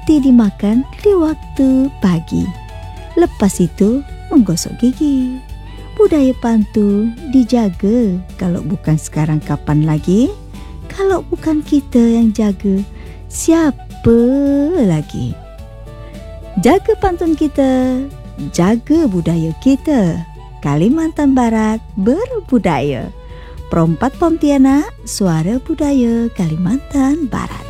roti dimakan di waktu pagi. Lepas itu menggosok gigi. Budaya pantun dijaga. Kalau bukan sekarang, kapan lagi? Kalau bukan kita yang jaga, siapa lagi? Jaga pantun kita, jaga budaya kita. Kalimantan Barat berbudaya. Perompat Pontianak, suara budaya Kalimantan Barat.